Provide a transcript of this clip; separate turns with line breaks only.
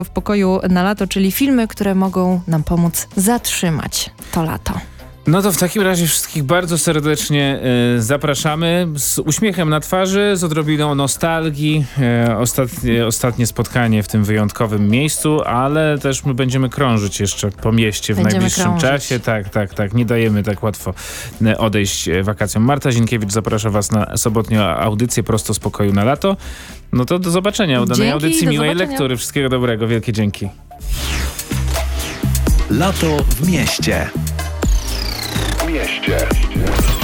w pokoju na lato, czyli filmy, które mogą nam pomóc zatrzymać to lato.
No to w takim razie wszystkich bardzo serdecznie zapraszamy z uśmiechem na twarzy, z odrobiną nostalgii. Ostatnie spotkanie w tym wyjątkowym miejscu, ale też my będziemy krążyć jeszcze po mieście w najbliższym czasie. Tak. Nie dajemy tak łatwo odejść wakacjom. Marta Zienkiewicz zaprasza was na sobotnią audycję prosto z pokoju na lato. No to do zobaczenia. Udanej audycji, miłej lektury. Wszystkiego dobrego. Wielkie dzięki.
Lato w mieście.